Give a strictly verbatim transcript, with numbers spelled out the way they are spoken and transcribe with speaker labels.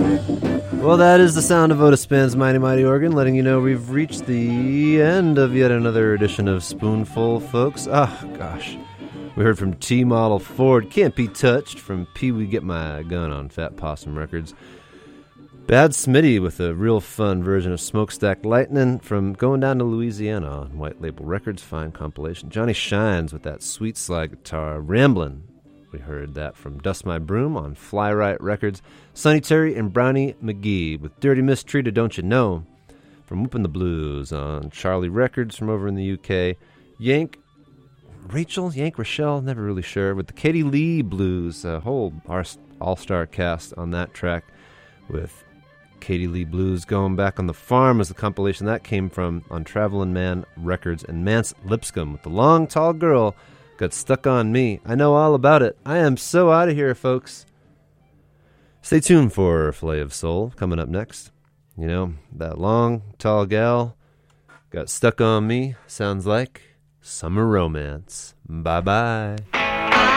Speaker 1: Well, that is the sound of Otis Spann's Mighty Mighty Organ, letting you know we've reached the end of yet another edition of Spoonful, folks. Oh, gosh. We heard from T-Model Ford, Can't Be Touched, from Pee Wee Get My Gun on Fat Possum Records. Bad Smitty with a real fun version of Smokestack Lightning from Going Down to Louisiana on White Label Records, fine compilation. Johnny Shines with that sweet slide guitar, Ramblin'. We heard that from Dust My Broom on Fly Right Records. Sonny Terry and Brownie McGee with Dirty Mistreated, Don't You Know, from Whoopin' the Blues on Charlie Records from over in the U K. Yank, Rachel, Yank Rochelle, never really sure, with the Katie Lee Blues, a whole all-star cast on that track with Katie Lee Blues Going Back on the Farm was the compilation that came from on Travelin' Man Records. And Mance Lipscomb with The Long Tall Girl Got Stuck on Me. I know all about it. I am so out of here, folks. Stay tuned for Filet of Soul coming up next. You know, that long, tall gal got stuck on me. Sounds like summer romance. Bye-bye.